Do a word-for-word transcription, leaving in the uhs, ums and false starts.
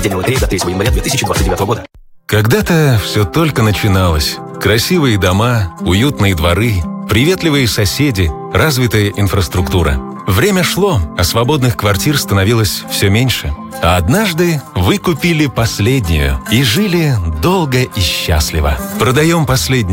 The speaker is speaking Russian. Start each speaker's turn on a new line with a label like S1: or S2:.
S1: День лотереи до третьего января две тысячи двадцать девятого года.
S2: Когда-то все только начиналось. Красивые дома, уютные дворы, приветливые соседи, развитая инфраструктура. Время шло, а свободных квартир становилось все меньше. А однажды вы купили последнюю и жили долго и счастливо. Продаем последнюю.